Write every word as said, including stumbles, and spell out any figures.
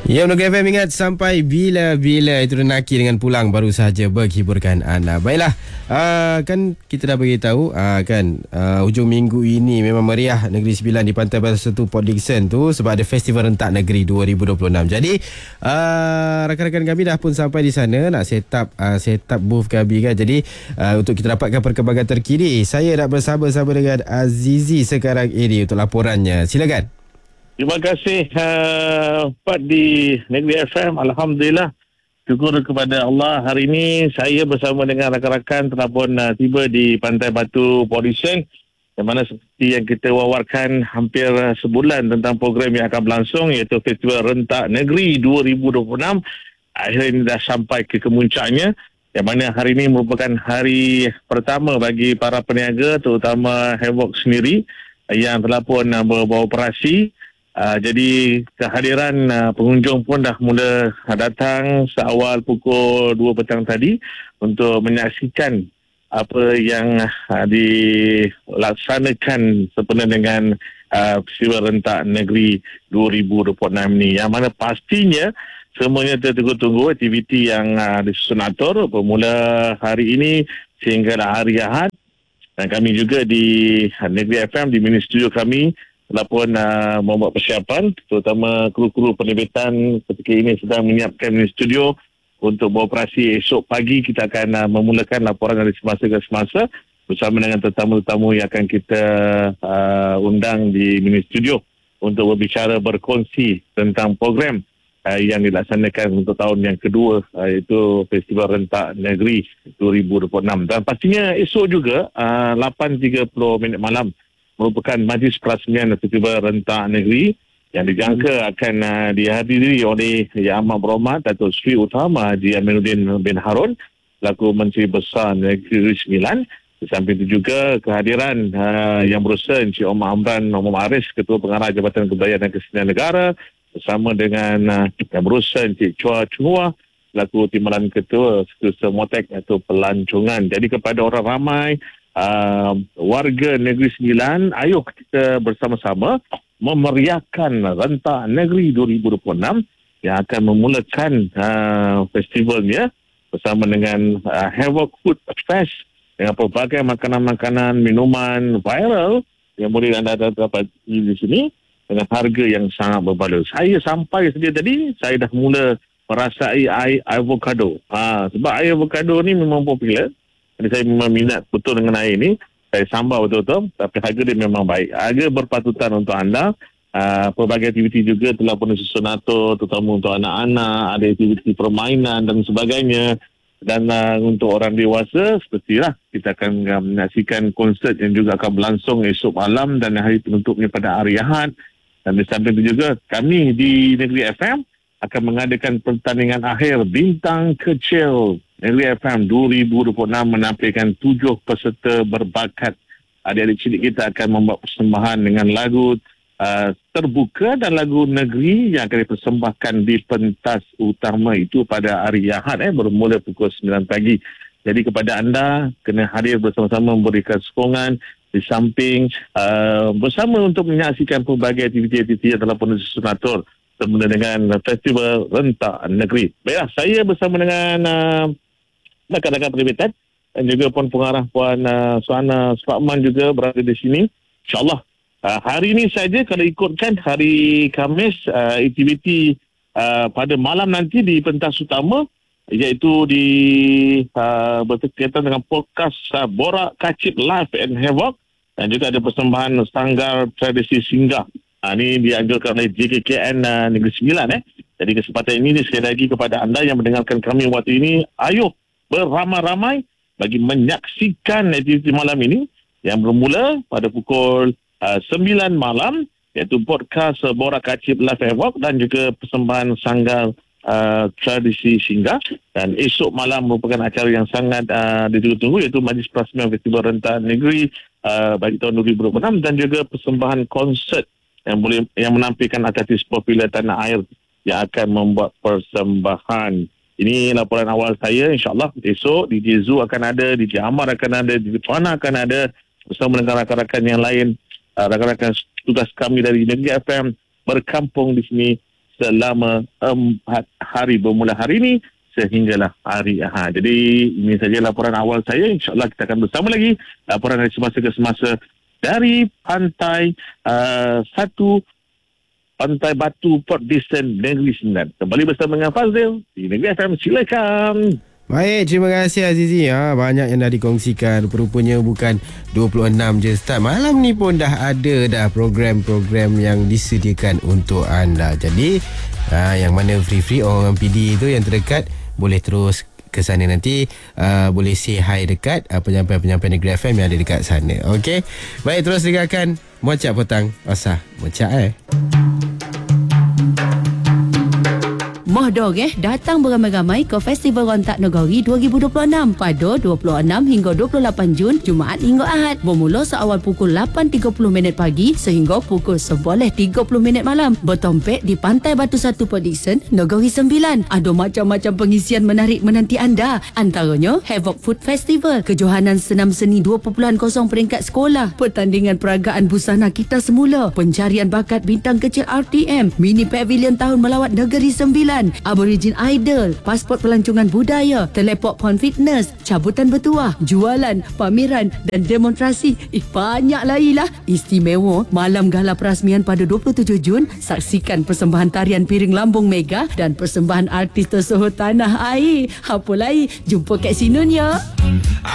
Ya, Menunggu F M, ingat sampai bila-bila itu Naki dengan pulang baru sahaja menghiburkan anda. Baiklah, uh, kan kita dah beritahu uh, kan uh, hujung minggu ini memang meriah Negeri Sembilan di Pantai Baru Satu Port Dickson tu sebab ada Festival Rentak Negeri dua ribu dua puluh enam. Jadi uh, rakan-rakan kami dah pun sampai di sana nak set up uh, set up booth kami kan. Jadi uh, untuk kita dapatkan perkembangan terkini, saya nak bersama-sama dengan Azizi sekarang ini untuk laporannya. Silakan. Terima kasih uh, Pak di Negeri F M. Alhamdulillah, syukur kepada Allah. Hari ini saya bersama dengan rakan-rakan telah pun uh, tiba di Pantai Batu Port Dickson, yang mana seperti yang kita wawarkan hampir uh, sebulan tentang program yang akan berlangsung, iaitu Festival Rentak Negeri dua ribu dua puluh enam. Akhirnya ini dah sampai ke kemuncaknya, yang mana hari ini merupakan hari pertama bagi para peniaga, terutama Havoc sendiri uh, yang telah pun uh, beroperasi. Uh, jadi kehadiran uh, pengunjung pun dah mula uh, datang seawal pukul dua petang tadi untuk menyaksikan apa yang uh, dilaksanakan sempena dengan uh, Festival Rentak Negeri dua ribu dua puluh enam ni, yang mana pastinya semuanya tertunggu-tunggu aktiviti yang uh, disusun atur bermula hari ini sehingga hari Ahad. Dan kami juga di uh, Negeri F M, di mini studio kami telah pun uh, membuat persiapan, terutama kru-kru penerbitan ketika ini sedang menyiapkan mini studio untuk beroperasi. Esok pagi kita akan uh, memulakan laporan dari semasa ke semasa bersama dengan tetamu-tetamu yang akan kita uh, undang di mini studio untuk berbicara, berkongsi tentang program uh, yang dilaksanakan untuk tahun yang kedua, uh, iaitu Festival Rentak Negeri dua ribu dua puluh enam. Dan pastinya esok juga uh, lapan tiga puluh minit malam merupakan majlis perasmian Festival Rentak Negeri yang dijangka akan uh, dihadiri oleh Yang Amat Berhormat Datuk Seri Utama Haji Aminuddin bin Harun selaku Menteri Besar Negeri Sembilan. Di samping itu juga kehadiran uh, yang berusaha Encik Omar Amran Omar Aris, Ketua Pengarah Jabatan Kebudayaan dan Kesenian Negara, bersama dengan uh, yang berusaha Encik Chua Chua selaku Timbalan Ketua Sekutu Motek atau Pelancongan. Jadi kepada orang ramai Uh, warga Negeri Sembilan, ayo kita bersama-sama memeriahkan Rentak Negeri dua ribu dua puluh enam yang akan memulakan uh, festivalnya bersama dengan uh, Havoc Food Fest dengan pelbagai makanan-makanan, minuman viral yang boleh anda dapat di sini dengan harga yang sangat berbaloi. Saya sampai saja tadi, saya dah mula merasai air avocado. Ha, sebab air avocado ni memang popular. Jadi saya memang minat betul dengan air ni. Saya sambal betul-betul, tapi harga dia memang baik. Harga berpatutan untuk anda. Uh, pelbagai aktiviti juga telah pun disusun atur, terutama untuk anak-anak, ada aktiviti permainan dan sebagainya. Dan uh, untuk orang dewasa, sepertilah kita akan uh, menyaksikan konsert yang juga akan berlangsung esok malam dan hari penutupnya pada hari Ahad. Dan di samping itu juga kami di Negeri F M akan mengadakan pertandingan akhir Bintang Kecil Negeri F M dua ribu dua puluh enam, menampilkan tujuh peserta berbakat. Adik-adik cilik kita akan membuat persembahan dengan lagu uh, terbuka dan lagu negeri yang akan dipersembahkan di pentas utama itu pada hari Ahad eh, bermula pukul sembilan pagi. Jadi kepada anda, kena hadir bersama-sama memberikan sokongan di samping uh, bersama untuk menyaksikan pelbagai aktiviti-aktiviti yang telah pun disusun atur sempena dengan Festival Rentak Negeri. Baiklah, saya bersama dengan uh, rakan-rakan penerbitan dan juga Puan Pengarah Puan uh, Suhana Supakman juga berada di sini. InsyaAllah uh, hari ini saja kalau ikutkan hari Khamis, uh, aktiviti uh, pada malam nanti di pentas utama iaitu di uh, berkaitan dengan podcast uh, Borak Kacip Live and Havoc, dan juga ada persembahan Sanggar Tradisi Singgah. Ha, ini dianjurkan oleh J K K N uh, Negeri Sembilan. Eh. Jadi kesempatan ini sekali lagi kepada anda yang mendengarkan kami waktu ini, ayo beramai-ramai bagi menyaksikan aktiviti malam ini yang bermula pada pukul uh, sembilan malam, iaitu podcast uh, Borak Kacip Live Havoc dan juga persembahan Sanggar uh, Tradisi Singgah. Dan esok malam merupakan acara yang sangat uh, ditunggu-tunggu, iaitu Majlis Perasmian Festival Rentak Negeri uh, bagi tahun dua ribu dua puluh enam dan juga persembahan konsert yang boleh yang menampilkan artis popular tanah air yang akan membuat persembahan. Ini laporan awal saya. InsyaAllah esok D J Zu akan ada, D J Amar akan ada, D J Fana akan ada bersama dengan rakan-rakan yang lain, uh, rakan-rakan tugas kami dari Negeri F M berkampung di sini selama empat hari bermula hari ini sehinggalah hari Ahad. Jadi ini saja laporan awal saya. InsyaAllah kita akan bersama lagi laporan dari semasa ke semasa dari pantai uh, satu Pantai Batu Port Dickson Negeri Sembilan. Kembali bersama dengan Fazil di Negeri F M. Silakan. Baik, terima kasih Azizi. Ha, banyak yang dah dikongsikan. Rupanya bukan dua puluh enam je start. Malam ni pun dah ada dah program-program yang disediakan untuk anda. Jadi, ha, yang mana free-free orang P D tu yang terdekat boleh terus ke sana nanti. Uh, boleh say hi dekat uh, penyampai-penyampai Negeri F M yang ada dekat sana. Okey. Baik, terus dengarkan Mocak Petang. Asah, Mocak eh. Moh dong eh, datang beramai-ramai ke Festival Rontak Negeri dua ribu dua puluh enam pada dua puluh enam hingga dua puluh lapan Jun, Jumaat hingga Ahad. Bermula seawal pukul lapan tiga puluh minit pagi sehingga pukul sebelas tiga puluh minit malam. Bertompek di Pantai Batu satu Port Dickson, Negeri Sembilan. Ada macam-macam pengisian menarik menanti anda. Antaranya Havoc Food Festival, kejohanan senam seni dua titik kosong peringkat sekolah, pertandingan peragaan busana kita semula, pencarian bakat bintang kecil R T M, mini pavilion tahun melawat Negeri Sembilan, Aborigin Idol, pasport pelancongan budaya, teleport pon fitness, cabutan bertuah, jualan, pameran dan demonstrasi. Eh, banyak lagi lah. Istimewa, malam gala perasmian pada dua puluh tujuh Jun, saksikan persembahan tarian piring lambung mega dan persembahan artis tersohor tanah air. Apa lagi? Jumpa kat Sinun ya.